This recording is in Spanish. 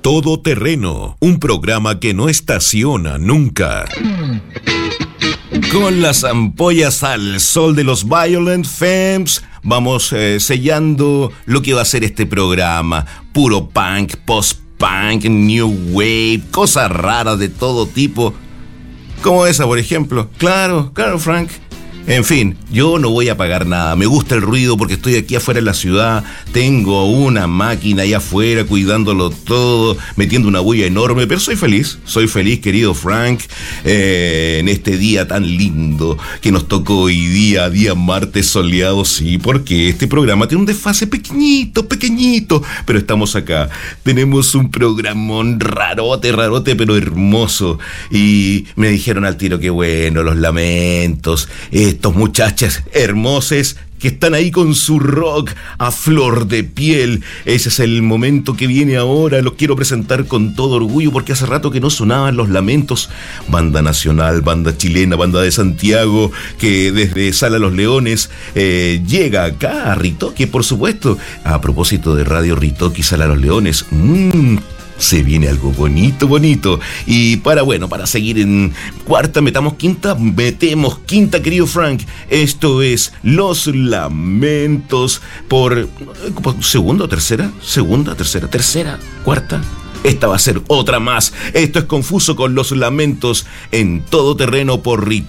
Todo Terreno, un programa que no estaciona nunca. Con las ampollas al sol de los Violent Femmes, vamos sellando lo que va a ser este programa. Puro punk, post-punk, new wave, cosas raras de todo tipo. Como esa, por ejemplo. Claro, Frank. En fin, yo no voy a pagar nada. Me gusta el ruido porque estoy aquí afuera en la ciudad. Tengo una máquina ahí afuera cuidándolo todo, metiendo una bulla enorme. Pero soy feliz, querido Frank, en este día tan lindo que nos tocó hoy día martes soleado. Sí, porque este programa tiene un desfase pequeñito, pero estamos acá. Tenemos un programón rarote, pero hermoso. Y me dijeron al tiro que bueno, los lamentos, estos muchachas hermosas que están ahí con su rock a flor de piel. Ese es el momento que viene ahora. Los quiero presentar con todo orgullo porque hace rato que no sonaban los lamentos. Banda nacional, banda chilena, banda de Santiago, que desde Sala Los Leones llega acá a Ritoque, por supuesto. A propósito de Radio Ritoque y Sala Los Leones, se viene algo bonito. Y para seguir en cuarta, metemos quinta, querido Frank. Esto es Los Lamentos por tercera, cuarta. Esta va a ser otra más. Esto es Confuso con Los Lamentos en Todo Terreno por Ritoque.